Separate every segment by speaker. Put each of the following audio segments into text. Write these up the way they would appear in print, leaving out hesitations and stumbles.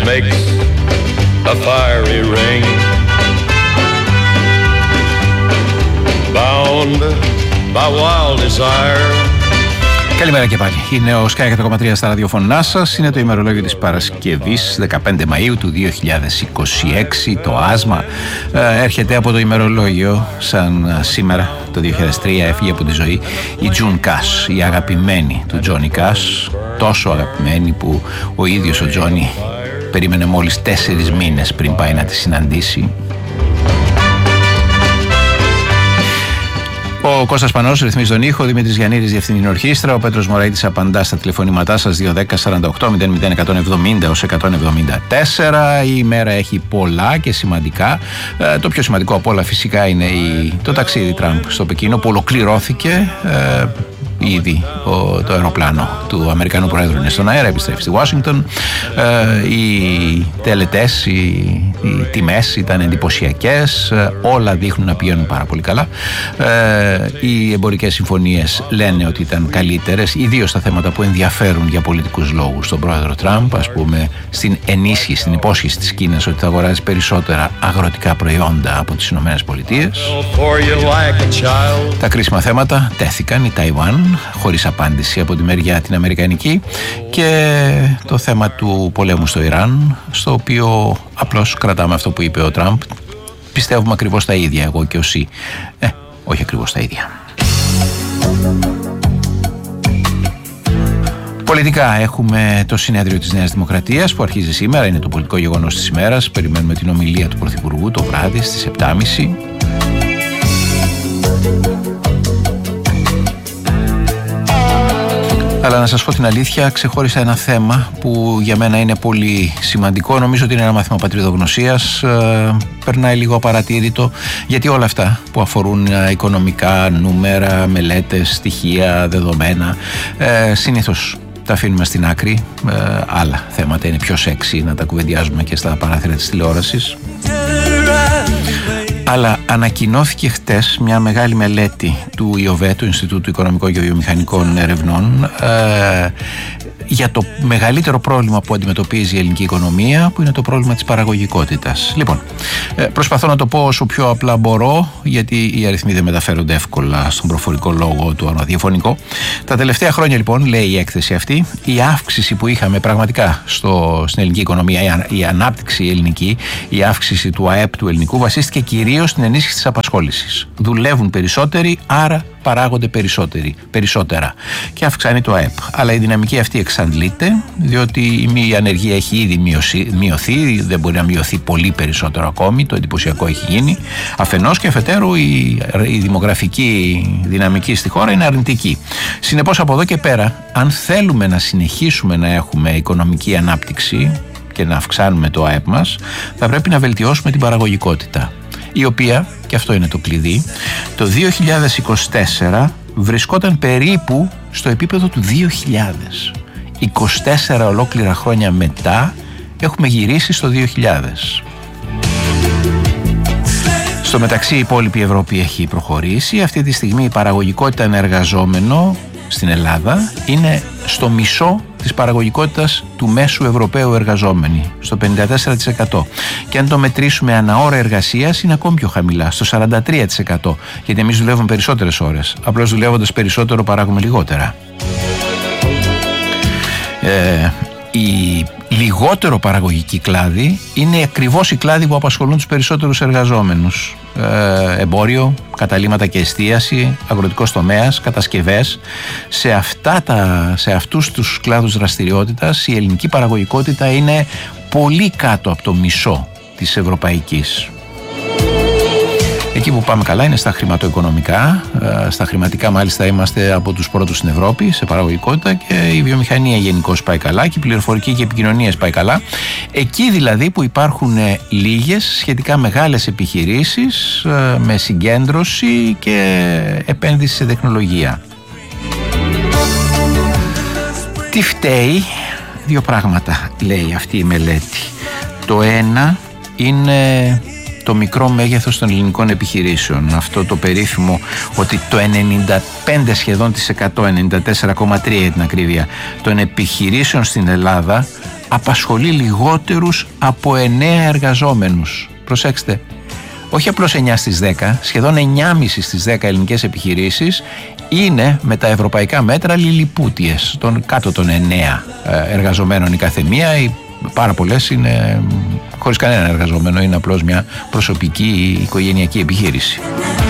Speaker 1: makes a fiery ring. Bound by wild desire.
Speaker 2: Καλημέρα και πάλι. Είναι ο Sky 100,3 στα ραδιοφωνά σας. Είναι το ημερολόγιο της Παρασκευής 15 Μαΐου του 2026. Το άσμα έρχεται από το ημερολόγιο, σαν σήμερα το 2003 έφυγε από τη ζωή η June Cash, η αγαπημένη του Johnny Cash. Τόσο αγαπημένη που ο ίδιος ο Johnny περίμενε μόλις 4 μήνες πριν πάει να τη συναντήσει. Ο Κώστας Πανός ρυθμίζει τον ήχο, ο Δημήτρης Γιαννίδης διευθύνει την ορχήστρα, ο Πέτρος Μωραΐτης απαντά στα τηλεφωνήματά σας 210-48-00-170 ως 174. Η ημέρα έχει πολλά και σημαντικά. Το πιο σημαντικό από όλα φυσικά είναι το ταξίδι Τραμπ στο Πεκίνο που ολοκληρώθηκε. Ήδη το αεροπλάνο του Αμερικανού Προέδρου είναι στον αέρα, επιστρέφει στη Ουάσιγκτον. Οι τελετές, οι τιμές ήταν εντυπωσιακές, όλα δείχνουν να πηγαίνουν πάρα πολύ καλά. Οι εμπορικές συμφωνίες λένε ότι ήταν καλύτερες, ιδίως στα θέματα που ενδιαφέρουν για πολιτικούς λόγους τον Πρόεδρο Τραμπ, ας πούμε στην ενίσχυση, στην υπόσχεση της Κίνας ότι θα αγοράζει περισσότερα αγροτικά προϊόντα από τις Ηνωμένες Πολιτείες. Τα κρίσιμα θέματα τέθηκαν, η Ταϊβάν χωρίς απάντηση από τη μεριά την αμερικανική και το θέμα του πολέμου στο Ιράν, στο οποίο απλώς κρατάμε αυτό που είπε ο Τραμπ. Πιστεύουμε ακριβώς τα ίδια εγώ και ο Σι. Όχι ακριβώς τα ίδια. Πολιτικά έχουμε το συνέδριο της Νέας Δημοκρατίας που αρχίζει σήμερα, είναι το πολιτικό γεγονός της ημέρας. Περιμένουμε την ομιλία του Πρωθυπουργού το βράδυ στις 7.30. Αλλά να σας πω την αλήθεια, ξεχώρισα ένα θέμα που για μένα είναι πολύ σημαντικό. Νομίζω ότι είναι ένα μάθημα πατριδογνωσίας. Περνάει λίγο απαρατήρητο, γιατί όλα αυτά που αφορούν οικονομικά, νούμερα, μελέτες, στοιχεία, δεδομένα, συνήθως τα αφήνουμε στην άκρη. Άλλα θέματα είναι πιο σεξι να τα κουβεντιάζουμε και στα παράθυρα της τηλεόρασης. Αλλά ανακοινώθηκε χτες μια μεγάλη μελέτη του ΙΟΒΕ, του Ινστιτούτου Οικονομικών και Βιομηχανικών Ερευνών, για το μεγαλύτερο πρόβλημα που αντιμετωπίζει η ελληνική οικονομία, που είναι το πρόβλημα της παραγωγικότητας. Λοιπόν, προσπαθώ να το πω όσο πιο απλά μπορώ, γιατί οι αριθμοί δεν μεταφέρονται εύκολα στον προφορικό λόγο του ραδιοφωνικό. Τα τελευταία χρόνια, λοιπόν, λέει η έκθεση αυτή, η αύξηση που είχαμε πραγματικά στην ελληνική οικονομία, η ανάπτυξη ελληνική, η αύξηση του ΑΕΠ του ελληνικού, βασίστηκε κυρίως στην ενίσχυση της απασχόλησης. Δουλεύουν περισσότεροι, άρα παράγονται περισσότερα και αυξάνει το ΑΕΠ. Αλλά η δυναμική αυτή εξαντλείται, διότι η ανεργία έχει ήδη μειωθεί, δεν μπορεί να μειωθεί πολύ περισσότερο ακόμη, το εντυπωσιακό έχει γίνει. Αφενός και αφετέρου η δημογραφική δυναμική στη χώρα είναι αρνητική. Συνεπώς από εδώ και πέρα, αν θέλουμε να συνεχίσουμε να έχουμε οικονομική ανάπτυξη και να αυξάνουμε το ΑΕΠ μας, θα πρέπει να βελτιώσουμε την παραγωγικότητα, η οποία, και αυτό είναι το κλειδί, το 2024 βρισκόταν περίπου στο επίπεδο του 2000. 24 ολόκληρα χρόνια μετά έχουμε γυρίσει στο 2000. Στο μεταξύ η υπόλοιπη Ευρώπη έχει προχωρήσει. Αυτή τη στιγμή η παραγωγικότητα ανεργαζόμενο στην Ελλάδα είναι στο μισό της παραγωγικότητας του μέσου Ευρωπαίου εργαζόμενη, στο 54%. Και αν το μετρήσουμε ανά ώρα εργασίας είναι ακόμη πιο χαμηλά, στο 43%. Γιατί εμείς δουλεύουμε περισσότερες ώρες. Απλώς δουλεύοντας περισσότερο παράγουμε λιγότερα. Η λιγότερο παραγωγική κλάδη είναι ακριβώς οι κλάδοι που απασχολούν τους περισσότερους εργαζόμενους. Εμπόριο, καταλύματα και εστίαση, αγροτικός τομέας, κατασκευές. Σε αυτούς τους κλάδους δραστηριότητας η ελληνική παραγωγικότητα είναι πολύ κάτω από το μισό της ευρωπαϊκής. Εκεί που πάμε καλά είναι στα χρηματοοικονομικά. Στα χρηματικά μάλιστα είμαστε από τους πρώτους στην Ευρώπη σε παραγωγικότητα, και η βιομηχανία γενικώς πάει καλά και η πληροφορική και επικοινωνίες πάει καλά. Εκεί δηλαδή που υπάρχουν λίγες σχετικά μεγάλες επιχειρήσεις με συγκέντρωση και επένδυση σε τεχνολογία. Τι φταίει? Δύο πράγματα λέει αυτή η μελέτη. Το ένα είναι το μικρό μέγεθος των ελληνικών επιχειρήσεων. Αυτό το περίφημο ότι το 95 σχεδόν της 100, 94,3 για την ακρίβεια, των επιχειρήσεων στην Ελλάδα απασχολεί λιγότερους από 9 εργαζόμενους. Προσέξτε, όχι απλώς 9 στις 10, σχεδόν 9,5 στις 10 ελληνικές επιχειρήσεις είναι με τα ευρωπαϊκά μέτρα λιλιπούτιες, κάτω των 9 εργαζομένων η καθεμία. Οι πάρα πολλές είναι χωρίς κανένα εργαζόμενο, είναι απλώς μια προσωπική ή οικογενειακή επιχείρηση.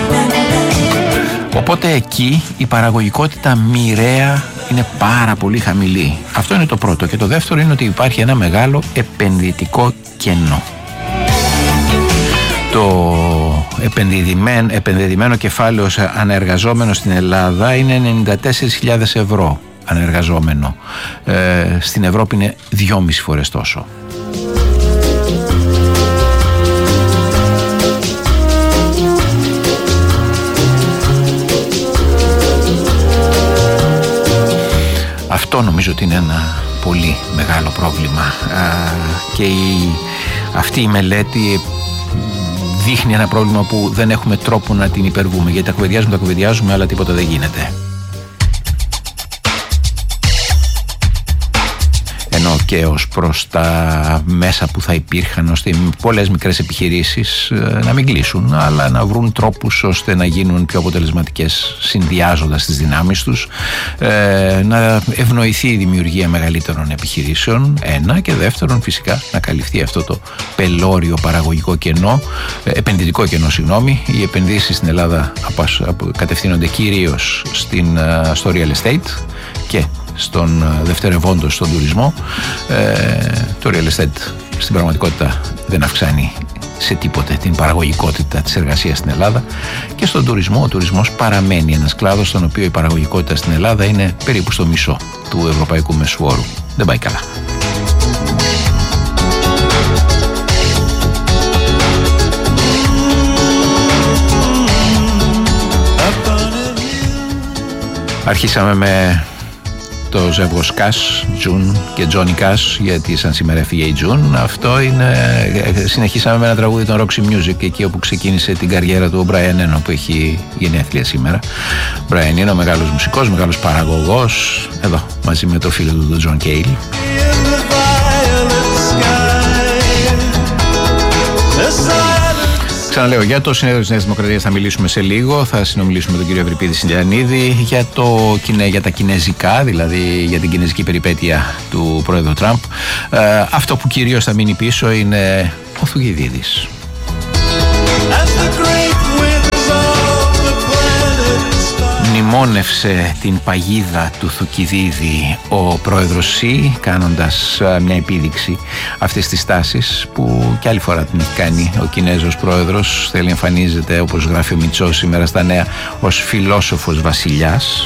Speaker 2: Οπότε εκεί η παραγωγικότητα μοιραία είναι πάρα πολύ χαμηλή. Αυτό είναι το πρώτο. Και το δεύτερο είναι ότι υπάρχει ένα μεγάλο επενδυτικό κενό. Το επενδυμένο κεφάλαιο ανεργαζόμενο στην Ελλάδα είναι 94.000 ευρώ ανεργαζόμενο. Στην Ευρώπη είναι 2,5 φορές τόσο. Αυτό νομίζω ότι είναι ένα πολύ μεγάλο πρόβλημα και αυτή η μελέτη δείχνει ένα πρόβλημα που δεν έχουμε τρόπο να την υπερβούμε, γιατί τα κουβεντιάζουμε αλλά τίποτα δεν γίνεται. Ενώ και ως προς τα μέσα που θα υπήρχαν ώστε πολλές μικρές επιχειρήσεις να μην κλείσουν, αλλά να βρουν τρόπους ώστε να γίνουν πιο αποτελεσματικές συνδυάζοντας τις δυνάμεις τους, να ευνοηθεί η δημιουργία μεγαλύτερων επιχειρήσεων, ένα, και δεύτερον φυσικά να καλυφθεί αυτό το πελώριο παραγωγικό κενό, επενδυτικό κενό, συγγνώμη. Οι επενδύσεις στην Ελλάδα κατευθύνονται κυρίως στο real estate και στον δευτερευόντο στον τουρισμό. Το real estate στην πραγματικότητα δεν αυξάνει σε τίποτε την παραγωγικότητα της εργασίας στην Ελλάδα, και στον τουρισμό, ο τουρισμός παραμένει ένας κλάδος στον οποίο η παραγωγικότητα στην Ελλάδα είναι περίπου στο μισό του ευρωπαϊκού μέσου όρου. Δεν πάει καλά. Αρχίσαμε με το ζεύγος Cash, June και Johnny Cash, γιατί σαν σήμερα έφυγε η June. Αυτό είναι. Συνεχίσαμε με ένα τραγούδι των Roxy Music, εκεί όπου ξεκίνησε την καριέρα του ο Brian Eno, που έχει γενέθλια σήμερα. Brian είναι ο μεγάλος μουσικός, μεγάλος παραγωγός, εδώ μαζί με το φίλο του τον John Cale. Ξαναλέω, για το συνέδριο της Νέας Δημοκρατίας θα μιλήσουμε σε λίγο. Θα συνομιλήσουμε με τον κύριο Ευρυπίδη Συντιανίδη για τα κινέζικα, δηλαδή για την κινέζικη περιπέτεια του πρόεδρου Τραμπ. Αυτό που κυρίως θα μείνει πίσω είναι ο Θουκυδίδης. Μνημόνευσε την παγίδα του Θουκυδίδη ο πρόεδρος ΣΥ, κάνοντας μια επίδειξη αυτής της τάσης που κι άλλη φορά την έχει κάνει ο Κινέζος πρόεδρος. Θέλει να εμφανίζεται, όπως γράφει ο Μητσός σήμερα στα νέα, ως φιλόσοφος βασιλιάς.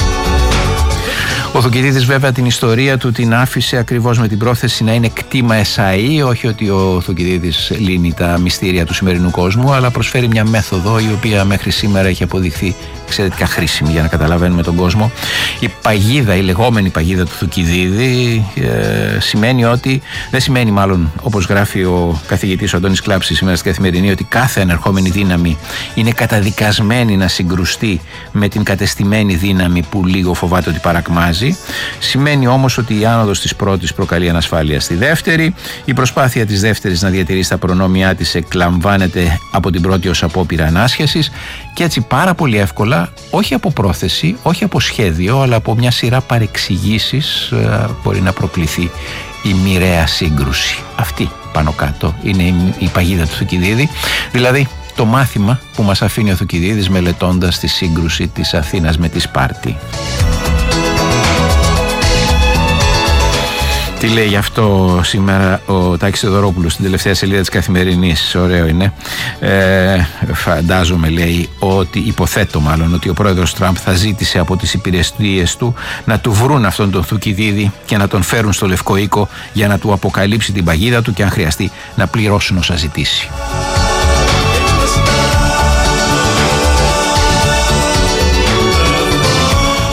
Speaker 2: Ο Θουκυδίδης βέβαια την ιστορία του την άφησε ακριβώς με την πρόθεση να είναι κτήμα εσαΐ, όχι ότι ο Θουκυδίδης λύνει τα μυστήρια του σημερινού κόσμου, αλλά προσφέρει μια μέθοδο η οποία μέχρι σήμερα έχει αποδειχθεί εξαιρετικά χρήσιμη για να καταλαβαίνουμε τον κόσμο. Η παγίδα, η λεγόμενη παγίδα του Θουκυδίδη σημαίνει ότι, δεν σημαίνει μάλλον όπως γράφει ο καθηγητής ο Αντώνης Κλάψης σήμερα στην Καθημερινή, ότι κάθε ανερχόμενη δύναμη είναι καταδικασμένη να συγκρουστεί με την κατεστημένη δύναμη που λίγο φοβάται ότι παρακμάζει. Σημαίνει όμως ότι η άνοδος της πρώτης προκαλεί ανασφάλεια στη δεύτερη. Η προσπάθεια της δεύτερης να διατηρήσει τα προνόμια της εκλαμβάνεται από την πρώτη ως απόπειρα ανάσχεσης, και έτσι πάρα πολύ εύκολα, όχι από πρόθεση, όχι από σχέδιο, αλλά από μια σειρά παρεξηγήσεις μπορεί να προκληθεί η μοιραία σύγκρουση. Αυτή πάνω κάτω είναι η παγίδα του Θουκυδίδη, δηλαδή το μάθημα που μας αφήνει ο Θουκυδίδης μελετώντας τη σύγκρουση της Αθήνας με τη Σπάρτη. Τι λέει γι' αυτό σήμερα ο Τάκης Θεοδωρόπουλος στην τελευταία σελίδα της Καθημερινής? Ωραίο είναι. Φαντάζομαι, λέει, ότι υποθέτω μάλλον ότι ο πρόεδρος Τραμπ θα ζήτησε από τις υπηρεσίες του να του βρουν αυτόν τον Θουκυδίδη και να τον φέρουν στο Λευκό Οίκο για να του αποκαλύψει την παγίδα του και αν χρειαστεί να πληρώσουν όσα ζητήσει.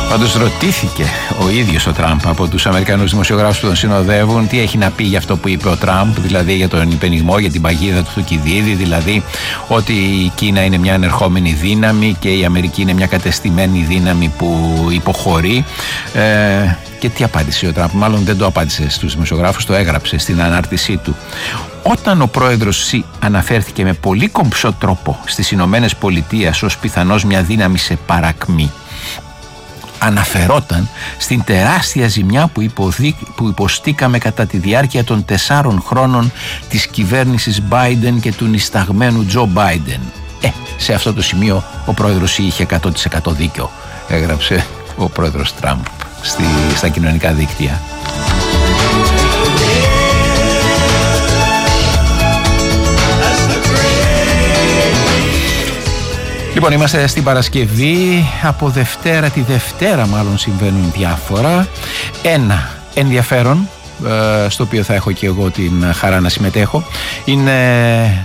Speaker 2: Πάντως ρωτήθηκε ο ίδιος ο Τραμπ από τους Αμερικανούς δημοσιογράφους που τον συνοδεύουν τι έχει να πει για αυτό που είπε ο Τραμπ, δηλαδή για τον υπενιγμό, για την παγίδα του Θουκυδίδη, δηλαδή ότι η Κίνα είναι μια ανερχόμενη δύναμη και η Αμερική είναι μια κατεστημένη δύναμη που υποχωρεί. Και τι απάντησε ο Τραμπ? Μάλλον δεν το απάντησε στους δημοσιογράφους, το έγραψε στην ανάρτησή του. Όταν ο πρόεδρος Σι αναφέρθηκε με πολύ κομψό τρόπο στις Ηνωμένες Πολιτείες ως πιθανώς μια δύναμη σε παρακμή, αναφερόταν στην τεράστια ζημιά που υποστήκαμε κατά τη διάρκεια των 4 χρόνων της κυβέρνησης Biden και του νησταγμένου Τζο Biden. Σε αυτό το σημείο ο πρόεδρος είχε 100% δίκιο, έγραψε ο πρόεδρος Τραμπ στα κοινωνικά δίκτυα. Λοιπόν, είμαστε στην Παρασκευή. Από τη Δευτέρα μάλλον συμβαίνουν διάφορα. Ένα ενδιαφέρον, στο οποίο θα έχω και εγώ την χαρά να συμμετέχω, είναι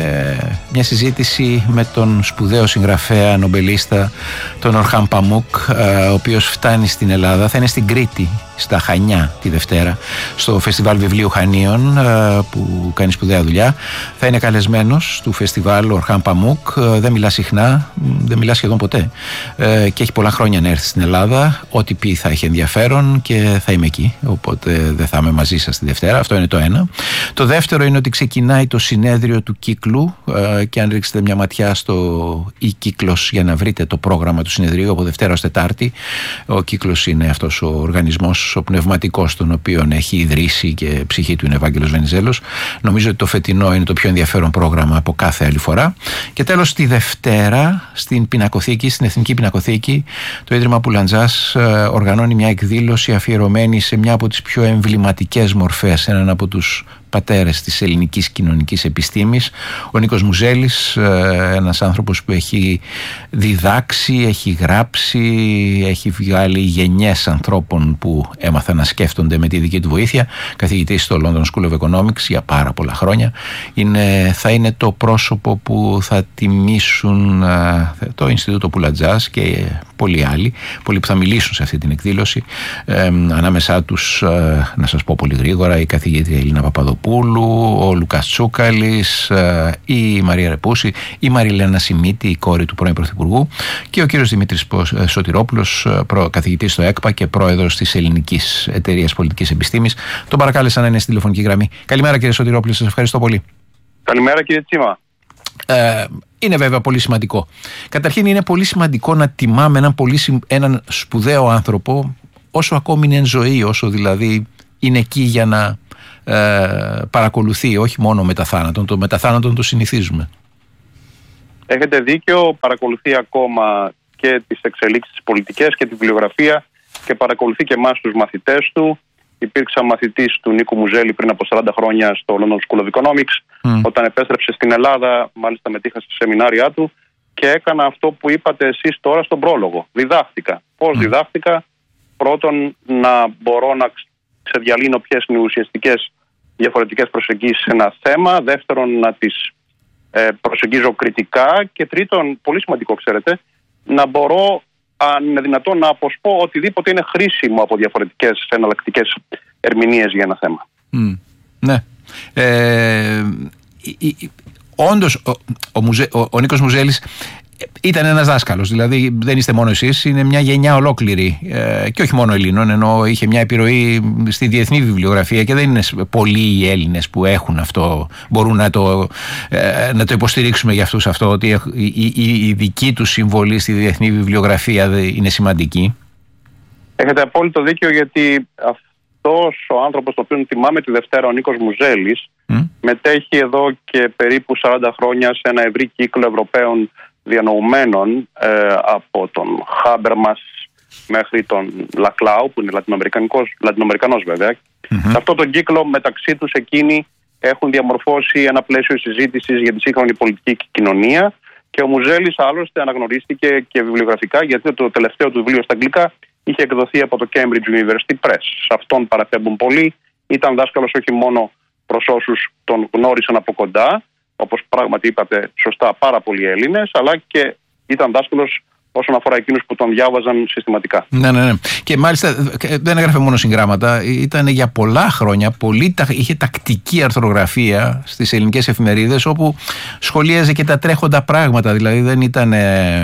Speaker 2: μια συζήτηση με τον σπουδαίο συγγραφέα νομπελίστα τον Ορχάν Παμούκ, ο οποίος φτάνει στην Ελλάδα. Θα είναι στην Κρήτη, στα Χανιά, τη Δευτέρα, στο Φεστιβάλ Βιβλίου Χανίων, που κάνει σπουδαία δουλειά. Θα είναι καλεσμένος του φεστιβάλ ο Ορχάν Παμούκ. Δεν μιλά συχνά, δεν μιλά σχεδόν ποτέ, και έχει πολλά χρόνια να έρθει στην Ελλάδα. Ό,τι πει θα έχει ενδιαφέρον και θα είμαι εκεί, οπότε δεν θα είμαι μαζί σας τη Δευτέρα. Αυτό είναι το ένα. Το δεύτερο είναι ότι ξεκινάει το συνέδριο του Κύκλου, και αν ρίξετε μια ματιά στο Κύκλος για να βρείτε το πρόγραμμα του συνεδρίου από Δευτέρα ως Τετάρτη. Ο Κύκλος είναι αυτός ο οργανισμός, ο πνευματικός, τον οποίο έχει ιδρύσει και ψυχή του είναι Ευάγγελος Βενιζέλος. Νομίζω ότι το φετινό είναι το πιο ενδιαφέρον πρόγραμμα από κάθε άλλη φορά. Και τέλος, τη Δευτέρα στην Πινακοθήκη, στην Εθνική Πινακοθήκη, το Ίδρυμα Πουλαντζάς οργανώνει μια εκδήλωση αφιερωμένη σε μια από τις πιο εμβληματικές μορφές, έναν από τους πατέρες της ελληνικής κοινωνικής επιστήμης, ο Νίκος Μουζέλης, ένας άνθρωπος που έχει διδάξει, έχει γράψει, έχει βγάλει γενιές ανθρώπων που έμαθαν να σκέφτονται με τη δική του βοήθεια, καθηγητής στο London School of Economics για πάρα πολλά χρόνια. Θα είναι το πρόσωπο που θα τιμήσουν το Ινστιτούτο Πουλαντζάς και πολλοί άλλοι, πολλοί που θα μιλήσουν σε αυτή την εκδήλωση. Ανάμεσά τους, να σας πω πολύ γρήγορα, η καθηγήτρια Ελίνα Παπαδοπούλου, ο Λουκάς Τσούκαλης, η Μαρία Ρεπούση, η Μαριλένα Σιμίτη, η κόρη του πρώην Πρωθυπουργού, και ο κύριος Δημήτρης Σωτηρόπουλος, καθηγητής στο ΕΚΠΑ και πρόεδρος της Ελληνικής Εταιρείας Πολιτικής Επιστήμης. Τον παρακάλεσα να είναι στη τηλεφωνική γραμμή. Καλημέρα κύριε Σωτηρόπουλο, σας ευχαριστώ πολύ.
Speaker 3: Καλημέρα κύριε Τσίμα.
Speaker 2: Είναι βέβαια πολύ σημαντικό. Καταρχήν είναι πολύ σημαντικό να τιμάμε έναν σπουδαίο άνθρωπο όσο ακόμη είναι εν ζωή, όσο δηλαδή είναι εκεί για να παρακολουθεί, όχι μόνο μετά θάνατον. Το μετά θάνατον το συνηθίζουμε.
Speaker 3: Έχετε δίκιο, παρακολουθεί ακόμα και τις εξελίξεις πολιτικές και τη βιβλιογραφία και παρακολουθεί και εμάς τους μαθητές του. Υπήρξα μαθητής του Νίκου Μουζέλη πριν από 40 χρόνια στο London School of Economics. Όταν επέστρεψε στην Ελλάδα, μάλιστα μετήχα στη σεμινάρια του και έκανα αυτό που είπατε εσείς τώρα στον πρόλογο. Διδάχτηκα. Πώς διδάχτηκα? Πρώτον, να μπορώ να ξεδιαλύνω ποιες είναι οι ουσιαστικές διαφορετικές προσεγγίσεις σε ένα θέμα. Δεύτερον, να τις προσεγγίζω κριτικά. Και τρίτον, πολύ σημαντικό ξέρετε, να μπορώ, αν είναι δυνατόν, να αποσπώ οτιδήποτε είναι χρήσιμο από διαφορετικές εναλλακτικές ερμηνείες για ένα θέμα.
Speaker 2: Ναι. Όντως, ο Νίκος Μουζέλης ήταν ένας δάσκαλος, δηλαδή δεν είστε μόνο εσείς, είναι μια γενιά ολόκληρη, και όχι μόνο Ελλήνων, ενώ είχε μια επιρροή στη διεθνή βιβλιογραφία και δεν είναι πολλοί οι Έλληνες που έχουν αυτό, μπορούν να το υποστηρίξουμε για αυτούς αυτό, ότι η δική του συμβολή στη διεθνή βιβλιογραφία είναι σημαντική. Έχετε
Speaker 3: απόλυτο δίκιο, γιατί αυτός ο άνθρωπος, τον οποίο τιμάμε τη Δευτέρα, ο Νίκος Μουζέλης, μετέχει εδώ και περίπου 40 χρόνια σε ένα ευρύ κύκλο Ευρωπαίων διανοουμένων, από τον Χάμπερμας μέχρι τον Λακλάου, που είναι Λατινοαμερικανός βέβαια. Σε αυτόν τον κύκλο μεταξύ τους εκείνοι έχουν διαμορφώσει ένα πλαίσιο συζήτησης για τη σύγχρονη πολιτική και κοινωνία, και ο Μουζέλης άλλωστε αναγνωρίστηκε και βιβλιογραφικά, γιατί το τελευταίο του βιβλίο στα αγγλικά είχε εκδοθεί από το Cambridge University Press. Σε αυτόν παραπέμπουν πολλοί. Ήταν δάσκαλος όχι μόνο προς όσους τον γνώρισαν από κοντά, όπως πράγματι είπατε σωστά πάρα πολλοί Έλληνες, αλλά και ήταν δάσκαλος όσον αφορά εκείνους που τον διάβαζαν συστηματικά.
Speaker 2: Ναι. Και μάλιστα δεν έγραφε μόνο συγγράμματα, ήταν για πολλά χρόνια, είχε τακτική αρθρογραφία στις ελληνικές εφημερίδες, όπου σχολίαζε και τα τρέχοντα πράγματα, δηλαδή δεν ήταν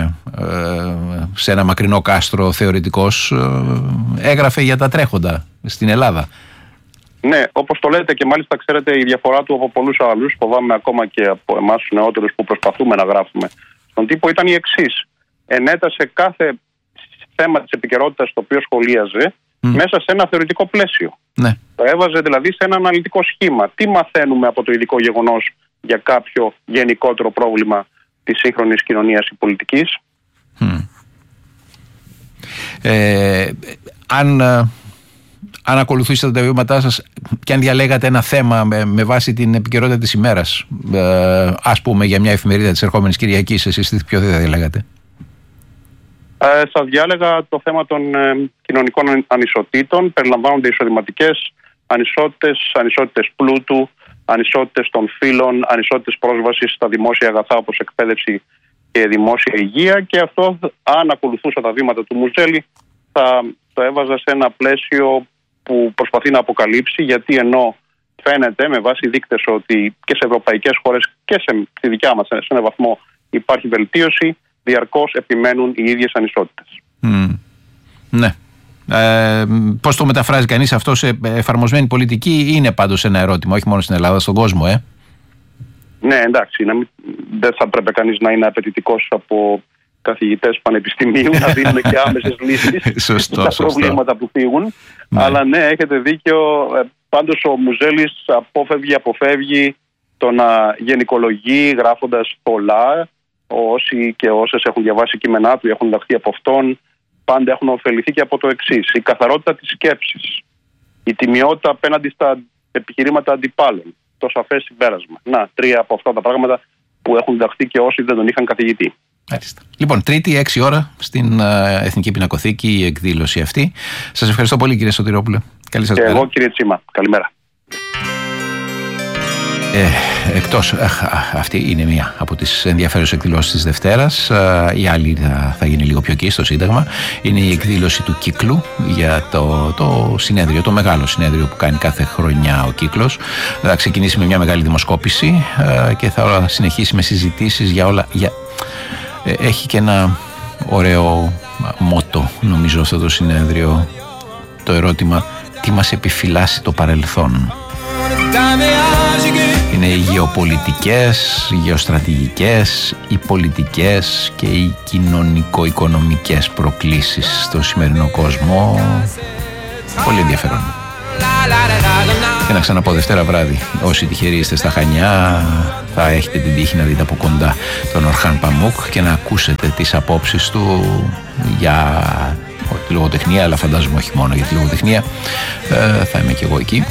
Speaker 2: σε ένα μακρινό κάστρο θεωρητικός, έγραφε για τα τρέχοντα στην Ελλάδα.
Speaker 3: Ναι, όπως το λέτε, και μάλιστα ξέρετε, η διαφορά του από πολλούς άλλους, φοβάμαι ακόμα και από εμάς τους νεότερους που προσπαθούμε να γράφουμε στον τύπο, ήταν η εξής. Ενέτασε κάθε θέμα της επικαιρότητας το οποίο σχολίαζε μέσα σε ένα θεωρητικό πλαίσιο.
Speaker 2: Ναι.
Speaker 3: Το έβαζε δηλαδή σε ένα αναλυτικό σχήμα. Τι μαθαίνουμε από το ειδικό γεγονός για κάποιο γενικότερο πρόβλημα της σύγχρονης κοινωνίας ή πολιτικής.
Speaker 2: Αν ακολουθήσετε τα βιώματά σας και αν διαλέγατε ένα θέμα με βάση την επικαιρότητα της ημέρας, ας πούμε για μια εφημερίδα της ερχόμενης Κυριακής, εσείς ποιο θα διαλέγατε?
Speaker 3: Θα διάλεγα το θέμα των κοινωνικών ανισοτήτων. Περιλαμβάνονται εισοδηματικές ανισότητες, ανισότητες πλούτου, ανισότητες των φύλων, ανισότητες πρόσβασης στα δημόσια αγαθά όπως εκπαίδευση και δημόσια υγεία, και αυτό, αν ακολουθούσα τα βήματα του Μουζέλη, θα το έβαζα σε ένα πλαίσιο που προσπαθεί να αποκαλύψει, γιατί ενώ φαίνεται με βάση δείκτες ότι και σε ευρωπαϊκές χώρες και στη δικιά μας σε έναν βαθμό υπάρχει βελτίωση, διαρκώς επιμένουν οι ίδιες ανισότητες.
Speaker 2: Ναι. Πώς το μεταφράζει κανείς αυτό σε εφαρμοσμένη πολιτική, είναι πάντως ένα ερώτημα, όχι μόνο στην Ελλάδα, στον κόσμο,
Speaker 3: Ναι, εντάξει, δεν θα πρέπει κανείς να είναι απαιτητικός από καθηγητές πανεπιστημίου να δίνουν και άμεσες λύσεις στα προβλήματα που φύγουν. Ναι. Αλλά ναι, έχετε δίκιο. Πάντως ο Μουζέλης αποφεύγει το να γενικολογεί γράφοντας πολλά. Όσοι και όσες έχουν διαβάσει κείμενά του, έχουν διδαχθεί από αυτόν, πάντα έχουν ωφεληθεί και από το εξής: η καθαρότητα της σκέψης, η τιμιότητα απέναντι στα επιχειρήματα αντιπάλων, το σαφές συμπέρασμα. Να, 3 από αυτά τα πράγματα που έχουν διδαχθεί και όσοι δεν τον είχαν καθηγητή.
Speaker 2: Μάλιστα. Λοιπόν, Τρίτη, 6 ώρα στην Εθνική Πινακοθήκη η εκδήλωση αυτή. Σας ευχαριστώ πολύ, κύριε Σωτηρόπουλε. Καλή σας μέρα.
Speaker 3: Εγώ, κύριε Τσίμα. Καλημέρα.
Speaker 2: Εκτός, αυτή είναι μία από τις ενδιαφέρουσες εκδηλώσεις της Δευτέρας. Η άλλη θα γίνει λίγο πιο εκεί στο Σύνταγμα. Είναι η εκδήλωση του Κύκλου για το συνέδριο, το μεγάλο συνέδριο που κάνει κάθε χρονιά ο Κύκλος. Θα ξεκινήσει με μια μεγάλη δημοσκόπηση και θα συνεχίσει με συζητήσεις για όλα. Έχει και ένα ωραίο μότο, νομίζω, αυτό το συνέδριο. Το ερώτημα: τι μας επιφυλάσσει το παρελθόν? Είναι οι γεωπολιτικές, οι γεωστρατηγικές, οι πολιτικές και οι κοινωνικο-οικονομικές προκλήσεις στο σημερινό κόσμο. Πολύ ενδιαφέρον. Και να ξαναπώ, Δευτέρα βράδυ, όσοι τυχεροί είστε στα Χανιά, θα έχετε την τύχη να δείτε από κοντά τον Ορχάν Παμούκ και να ακούσετε τις απόψεις του για τη λογοτεχνία, αλλά φαντάζομαι όχι μόνο για τη λογοτεχνία. Θα είμαι και εγώ εκεί.